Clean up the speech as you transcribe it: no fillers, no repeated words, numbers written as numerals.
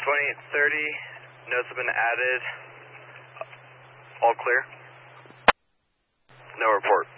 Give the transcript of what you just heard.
2830, notes have been added. All clear? No report.